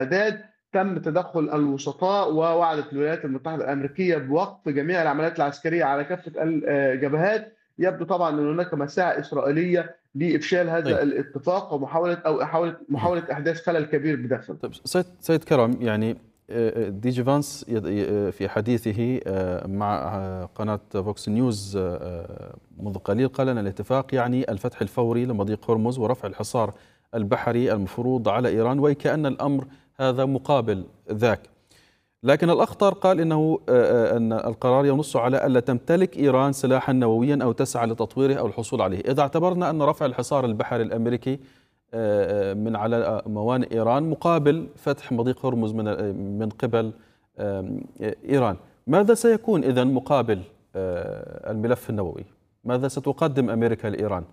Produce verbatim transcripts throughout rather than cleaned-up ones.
السادات تم تدخل الوسطاء، ووعدت الولايات المتحدة الأمريكية بوقف جميع العمليات العسكرية على كافة الجبهات. يبدو طبعًا أن هناك مساعي إسرائيلية لإفشال طيب. هذا الاتفاق ومحاولة أو إحاولة اهم. محاولة إحداث خلل كبير بداخله. طيب سيد سيد كرم، يعني آآ دي جي فانس يد ي في حديثه آآ مع آه، قناة فوكس نيوز آآ منذ قليل قال أن الاتفاق يعني الفتح الفوري لمضيق هرمز ورفع الحصار البحري المفروض على إيران، وكأن الأمر هذا مقابل ذاك. لكن الأخطر قال إنه آآ أن القرار ينص على ألا تمتلك إيران سلاحًا نوويًا أو تسعى لتطويره أو الحصول عليه. إذا اعتبرنا أن رفع الحصار البحري الأمريكي آآ من على موانئ إيران مقابل فتح مضيق هرمز من من قبل آمم إيران، ماذا سيكون إذًا مقابل آآ الملف النووي؟ ماذا ستقدم أمريكا لإيران؟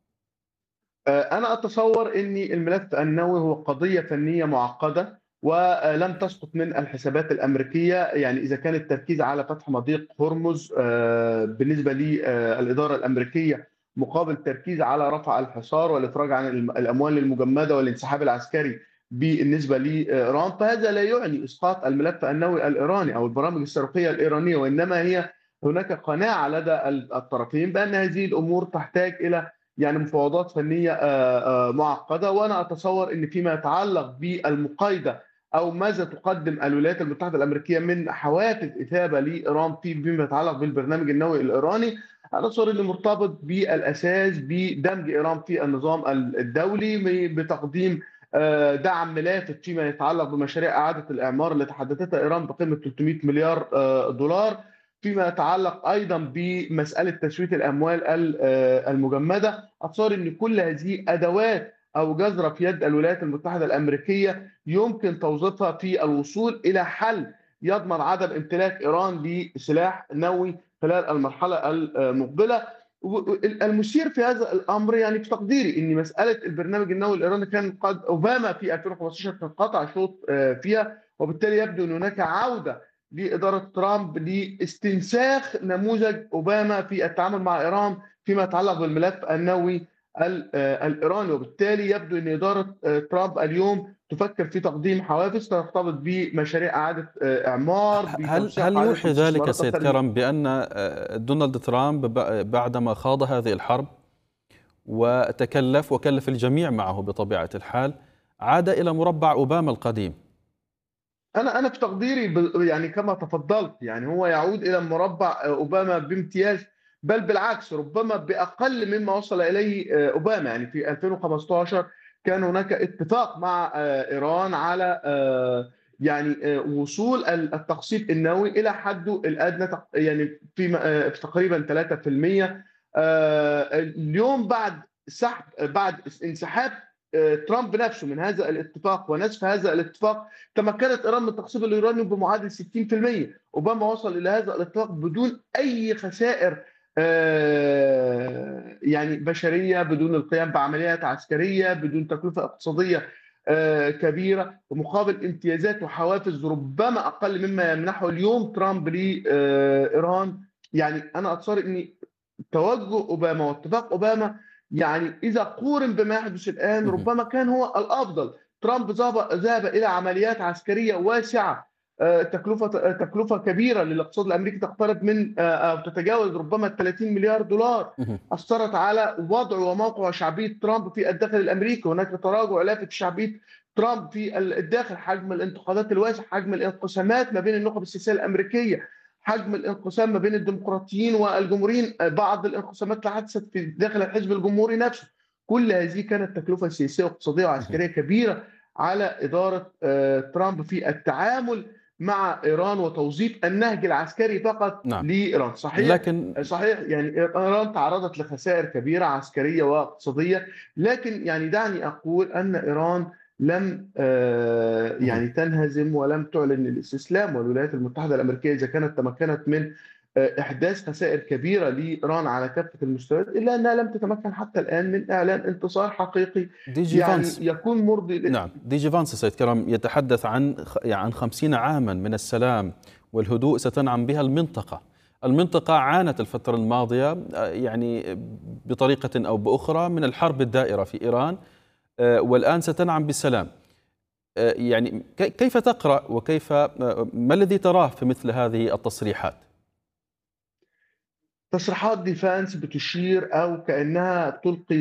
آآ أنا أتصوّر إن الملف النووي هو قضية فنية معقّدة، ولم تسقط من الحسابات الأمريكية. يعني إذا كان التركيز على فتح مضيق هرمز آآ بالنسبة للإدارة الأمريكية مقابل التركيز على رفع الحصار والإفراج عن الم الأموال المجمدة والانسحاب العسكري بالنسبة لإيران، فهذا لا يعني إسقاط الملف النووي الإيراني أو البرامج الصاروخية الإيرانية، وإنما هي هناك قناعة لدى ال الطرفين بأن هذه الأمور تحتاج إلى يعني مفاوضات فنية آآ، آآ، معقدة. وأنا أتصور إن فيما يتعلق بالمقايضة أو ماذا تقدم الولايات المتحدة الأمريكية من حوافز إثابة لإيران في بما يتعلق بالبرنامج النووي الإيراني، أنا أتصور إنه مرتبط بالأساس بدمج إيران في النظام ال الدولي، م بتقديم آآ، دعم لافت فيما يتعلق بمشاريع إعادة الإعمار اللي تحدثتها إيران بقيمة ثلاثمائة مليار آآ، دولار. فيما يتعلق أيضًا بمسألة تسوية الأموال ال آآ المجمدة، أتصور إن كل هذه أدوات أو جزرة في يد الولايات المتحدة الأمريكية يمكن توظيفها في الوصول إلى حل يضمن عدم امتلاك إيران لسلاح نووي خلال المرحلة المقبلة. و و ال المثير في هذا الأمر يعني في تقديري إن مسألة البرنامج النووي الإيراني كان قد أوباما في ألفين وخمستاشر كان قطع شوط آآ فيها، وبالتالي يبدو أن هناك عودة لإدارة ترامب لاستنساخ نموذج أوباما في التعامل مع إيران فيما يتعلق بالملف النووي ال آآ الإيراني، وبالتالي يبدو أن إدارة آآ ترامب اليوم تفكر في تقديم حوافز ترتبط بمشاريع إعادة آآ إعمار، ه هل بتوسيع هل قاعدة يوحي ذلك الاستثمارات سيد الخارجية. كرم بأن آآ دونالد ترامب ب بعدما خاض هذه الحرب وتكلف وكلف الجميع معه بطبيعة الحال، عاد إلى مربع أوباما القديم؟ أنا أنا في تقديري ب يعني كما تفضّلت، يعني هو يعود إلى مربّع أوباما بامتياز، بل بالعكس ربما بأقل مما وصل إليه آآ أوباما. يعني في ألفين وخمستاشر كان هناك اتفاق مع آآ إيران على آآ يعني آآ وصول ال التقسيط النووي إلى حدّه الأدنى تق يعني فيما آآ في تقريبًا ثلاثة في المئة. آآ اليوم بعد سحب بعد اس انسحاب آآ ترامب نفسه من هذا الاتفاق ونسف هذا الاتفاق، تمكنت إيران من تقصيف اليورانيوم بمعادل ستين في المئة. أوباما وصل إلى هذا الإطلاق بدون أي خسائر آآ يعني بشرية، بدون القيام بعمليات عسكرية، بدون تكلفة اقتصادية آآ كبيرة، ومقابل امتيازات وحوافز ربما أقل مما يمنحه اليوم ترامب لإيران. يعني أنا أتصور إن توجه أوباما واتفاق أوباما يعني إذا قورن بما يحدث الآن اهم. ربما كان هو الأفضل. ترامب ذهب ذهب إلى عمليات عسكرية واسعة آآ تكلفة تكلفة كبيرة للاقتصاد الأمريكي تقترب من آآ أو تتجاوز ربما ال30 مليار دولار، اهم. أثّرت على وضع وموقع وشعبية ترامب في الداخل الأمريكي. هناك تراجع لافت في شعبية ترامب في ال الداخل، حجم الانتقادات الواسع، حجم الانقسامات ما بين النخب السياسية الأمريكية، حجم الانقسام ما بين الديمقراطيين والجمهوريين، بعض الانقسامات اللي حدثت في داخل الحزب الجمهوري نفسه. كل هذه كانت تكلفة سياسية واقتصادية اهم. وعسكرية كبيرة على إدارة آآ ترامب في التعامل مع إيران وتوظيف النهج العسكري فقط نعم. لإيران. صحيح لكن صحيح يعني إيران تعرضت لخسائر كبيرة عسكرية واقتصادية، لكن يعني دعني أقول أن إيران لم آآ اهم. يعني تنهزم ولم تعلن الاستسلام، والولايات المتحدة الأمريكية إذا كانت تمكنت من آآ إحداث خسائر كبيرة لإيران على كافة المستويات، إلا أنها لم تتمكن حتى الآن من إعلان انتصار حقيقي دي جي يعني فانس يكون مرضي ل نعم، دي جي فانس سيد كرم يتحدث عن خ يعني عن خمسين عامًا من السلام والهدوء ستنعم بها المنطقة. المنطقة عانت الفترة الماضية آآ يعني بطريقة أو بأخرى من الحرب الدائرة في إيران، آآ والآن ستنعم بالسلام. يعني كيف تقرأ وكيف ما الذي تراه في مثل هذه التصريحات؟ تصريحات ديفانس بتشير أو كأنها تلقي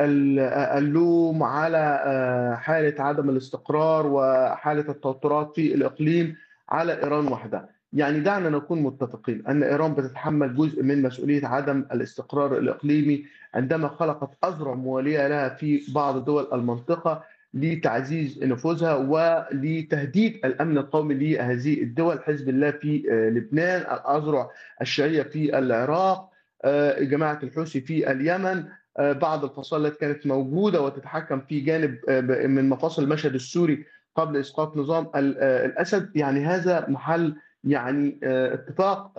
باللوم على آه، حالة عدم الاستقرار وحالة التوترات في الإقليم على إيران وحدها. يعني دعنا نكون متفقين أن إيران بتتحمل جزء من مسؤولية عدم الاستقرار الإقليمي عندما خلقت أذرع موالية لها في بعض دول المنطقة لتعزيز نفوذها ولتهديد الأمن القومي لهذه الدول. حزب الله في آه، لبنان، الأذرع الشيعية في العراق، آه، جماعة الحوثي في اليمن، آه، بعض الفصائل التي كانت موجودة وتتحكم في جانب آه، من مفاصل المشهد السوري قبل إسقاط نظام ال- آه، الأسد. يعني هذا محل يعني آه، اتفاق،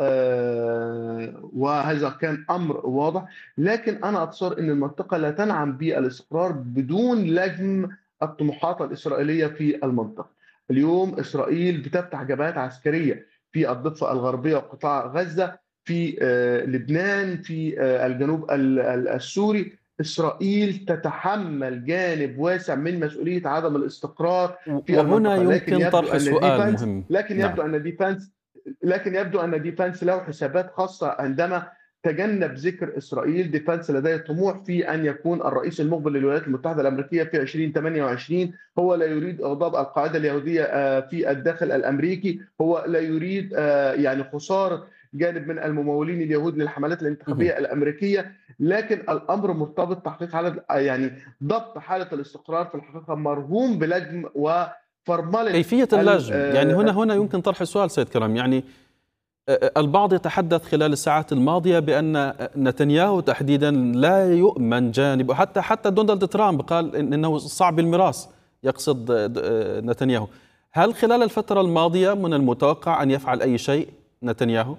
آه، وهذا كان أمر واضح. لكن أنا أتصور أن المنطقة لا تنعم بالاستقرار بدون لجم الطموحات الإسرائيلية في المنطقة. اليوم إسرائيل بتفتح جبهات عسكرية في الضفة الغربية وقطاع غزة، في آه، لبنان، في آه، الجنوب ال- ال- السوري. إسرائيل تتحمل جانب واسع من مسؤولية عدم الاستقرار في وهنا المنطقة. لكن يمكن يبدو طرح أن سؤال ديفانس مهم. لكن نعم. يبدو أن ديفانس لكن يبدو أن ديفانس له حسابات خاصة عندما تجنب ذكر إسرائيل. ديفانس لديه طموح في أن يكون الرئيس المقبل للولايات المتحدة الأمريكية في ألفين وثمانية وعشرين. هو لا يريد إغضاب القاعدة اليهودية آه، في الداخل الأمريكي. هو لا يريد آه، يعني خسارة جانب من الممولين اليهود للحملات مهم. الانتخابية الأمريكية. لكن الأمر مرتبط تحقيق حالة، يعني ضبط حالة الاستقرار في الحقيقة مرهون بلجم وفرملة كيفية ال- اللجم، يعني هنا آه، هنا يمكن طرح السؤال سيد كرم. يعني البعض يتحدث خلال الساعات الماضية بأن نتنياهو تحديدا لا يؤمن جانب، وحتى حتى دونالد ترامب قال إن- إنه صعب الميراث، يقصد نتنياهو. هل خلال الفترة الماضية من المتوقع أن يفعل أي شيء نتنياهو؟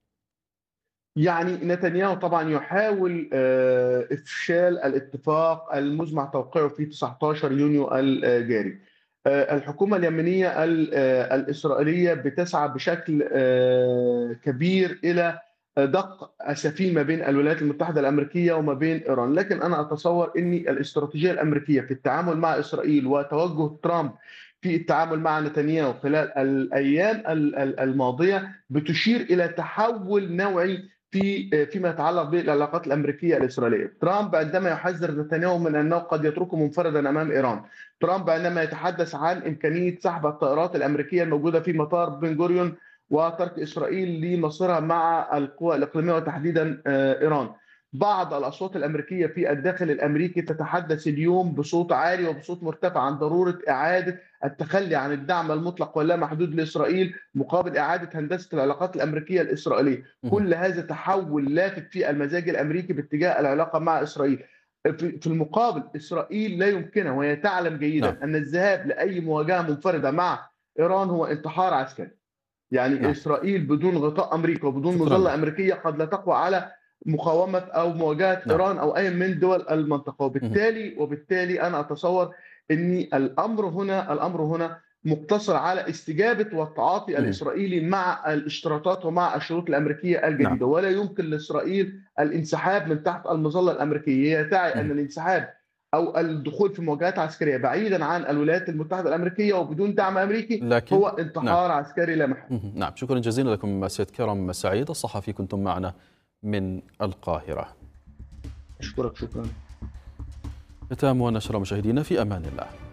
يعني نتنياهو طبعا يحاول آه، إفشال الاتفاق المزمع توقيعه في تسعة عشر يونيو الجاري. آه، الحكومة اليمنية ال- آه، الإسرائيلية بتسعى بشكل آه، كبير إلى دق أسافين ما بين الولايات المتحدة الأمريكية وما بين إيران. لكن أنا أتصور أن الاستراتيجية الأمريكية في التعامل مع إسرائيل وتوجه ترامب في التعامل مع نتنياهو خلال الأيام ال- ال- الماضية بتشير إلى تحول نوعي في فيما يتعلق بالعلاقات الامريكيه الاسرائيليه. ترامب عندما يحذر نتنياهو من انه قد يتركه منفردا امام ايران. ترامب عندما يتحدث عن امكانيه سحب الطائرات الامريكيه الموجوده في مطار بن غوريون وترك اسرائيل لمصيرها مع القوى الاقليميه وتحديدا آه، ايران. بعض الاصوات الامريكيه في الداخل الامريكي تتحدث اليوم بصوت عالي وبصوت مرتفع عن ضروره اعاده التخلي عن الدعم المطلق واللامحدود لاسرائيل مقابل اعاده هندسه العلاقات الامريكيه الاسرائيليه. مهم. كل هذا تحول لافت في المزاج الامريكي باتجاه العلاقه مع اسرائيل. في المقابل اسرائيل لا يمكنها وهي تعلم نعم. جيدا ان الذهاب لاي مواجهه منفرده مع ايران هو انتحار عسكري. يعني نعم. اسرائيل بدون غطاء امريكا وبدون شكرا مظله لك. امريكيه قد لا تقوى على مقاومه او مواجهه نعم. ايران او اي من دول المنطقه. مهم. وبالتالي وبالتالي انا اتصور ان الامر هنا الامر هنا مقتصر على استجابه والتعاطي مهم. الاسرائيلي مع الاشتراطات ومع الشروط الامريكيه نعم. الجديده. ولا يمكن لاسرائيل الانسحاب من تحت المظله الامريكيه. هي تعي ان مهم. الانسحاب او الدخول في مواجهات عسكريه بعيدا عن الولايات المتحده الامريكيه وبدون دعم امريكي لكن هو نعم. انتحار عسكري لا محل. مهم. نعم، شكرا جزيلا لكم سيد كرم سعيد الصحفي، كنتم معنا من القاهرة. اشكرك، شكرا. ختام ونشر مشاهدينا، في أمان الله.